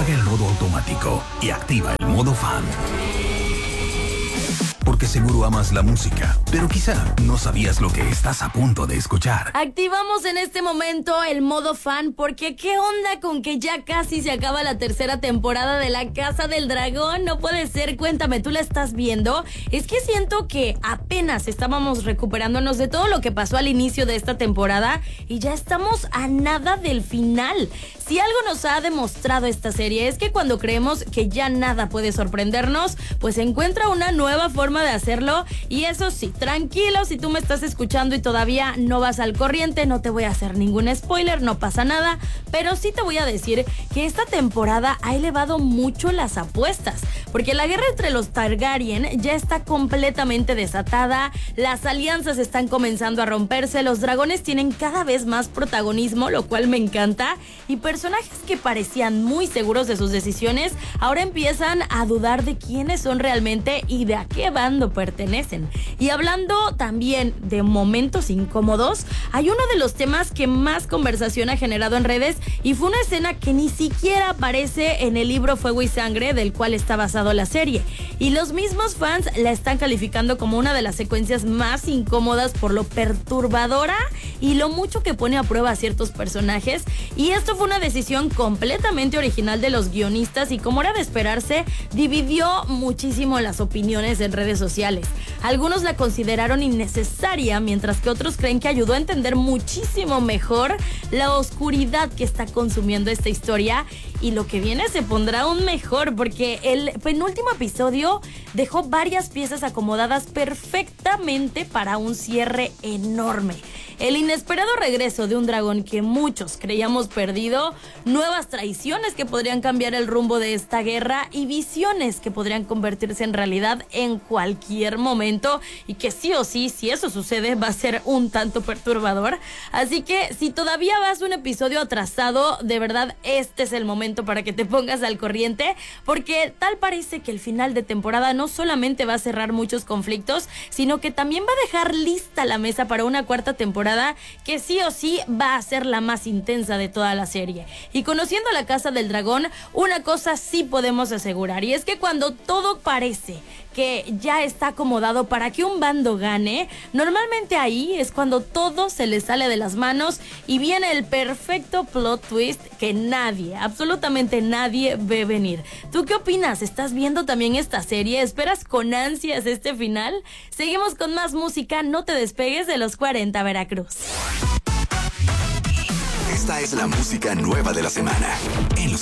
Apaga el modo automático y activa el modo fan. Porque seguro amas la música, pero quizá no sabías lo que estás a punto de escuchar. Activamos en este momento el modo fan porque ¿qué onda con que ya casi se acaba la tercera temporada de La Casa del Dragón? No puede ser, cuéntame, ¿tú la estás viendo? Es que siento que apenas estábamos recuperándonos de todo lo que pasó al inicio de esta temporada y ya estamos a nada del final. Si algo nos ha demostrado esta serie es que cuando creemos que ya nada puede sorprendernos, pues encuentra una nueva forma de hacerlo. Y eso sí, tranquilo, si tú me estás escuchando y todavía no vas al corriente, no te voy a hacer ningún spoiler, no pasa nada, pero sí te voy a decir que esta temporada ha elevado mucho las apuestas, porque la guerra entre los Targaryen ya está completamente desatada, las alianzas están comenzando a romperse, los dragones tienen cada vez más protagonismo, lo cual me encanta, y personajes que parecían muy seguros de sus decisiones ahora empiezan a dudar de quiénes son realmente y de a qué bando pertenecen. Y hablando también de momentos incómodos, hay uno de los temas que más conversación ha generado en redes y fue una escena que ni siquiera aparece en el libro Fuego y Sangre del cual está basado la serie. Y los mismos fans la están calificando como una de las secuencias más incómodas por lo perturbadora y lo mucho que pone a prueba a ciertos personajes. Y esto fue una decisión completamente original de los guionistas y, como era de esperarse, dividió muchísimo las opiniones en redes sociales. Algunos la consideraron innecesaria, mientras que otros creen que ayudó a entender muchísimo mejor la oscuridad que está consumiendo esta historia, y lo que viene se pondrá aún mejor porque el penúltimo episodio dejó varias piezas acomodadas perfectamente para un cierre enorme. El inesperado regreso de un dragón que muchos creíamos perdido, nuevas traiciones que podrían cambiar el rumbo de esta guerra y visiones que podrían convertirse en realidad en cualquier momento, y que sí o sí, si eso sucede, va a ser un tanto perturbador. Así que si todavía vas un episodio atrasado, de verdad este es el momento para que te pongas al corriente, porque tal parece que el final de temporada no solamente va a cerrar muchos conflictos, sino que también va a dejar lista la mesa para una cuarta temporada que sí o sí va a ser la más intensa de toda la serie. Y conociendo La Casa del Dragón, una cosa sí podemos asegurar, y es que cuando todo parece que ya está acomodado para que un bando gane, normalmente ahí es cuando todo se le sale de las manos y viene el perfecto plot twist que nadie, absolutamente nadie ve venir. ¿Tú qué opinas? ¿Estás viendo también esta serie? ¿Esperas con ansias este final? Seguimos con más música, no te despegues de los 40 Veracruz. Esta es la música nueva de la semana en